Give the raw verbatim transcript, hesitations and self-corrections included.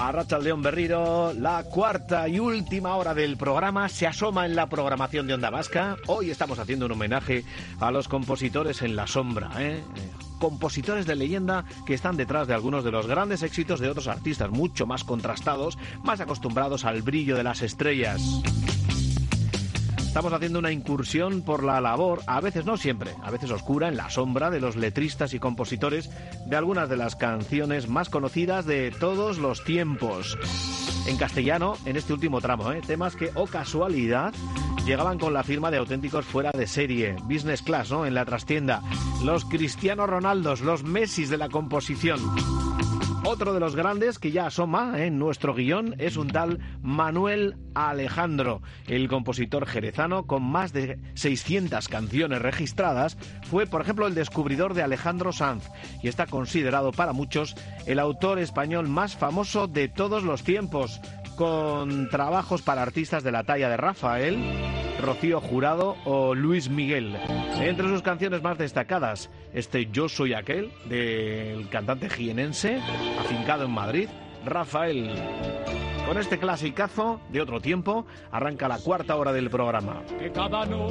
Arratsaldeon Berriro, la cuarta y última hora del programa se asoma en la programación de Onda Vasca. Hoy estamos haciendo un homenaje a los compositores en la sombra, ¿eh? Compositores de leyenda que están detrás de algunos de los grandes éxitos de otros artistas mucho más contrastados, más acostumbrados al brillo de las estrellas. Estamos haciendo una incursión por la labor, a veces no siempre, a veces oscura, en la sombra de los letristas y compositores de algunas de las canciones más conocidas de todos los tiempos. En castellano, en este último tramo, ¿eh? temas que, oh casualidad, llegaban con la firma de auténticos fuera de serie, business class, ¿no? En la trastienda, los Cristiano Ronaldos, los Messis de la composición. Otro de los grandes que ya asoma en nuestro guión es un tal Manuel Alejandro, el compositor jerezano con más de seiscientas canciones registradas. Fue, por ejemplo, el descubridor de Alejandro Sanz y está considerado para muchos el autor español más famoso de todos los tiempos, con trabajos para artistas de la talla de Rafael, Rocío Jurado o Luis Miguel. Entre sus canciones más destacadas, este Yo Soy Aquel, del cantante jienense, afincado en Madrid, Rafael. Con este clasicazo de otro tiempo, arranca la cuarta hora del programa. Que cada noche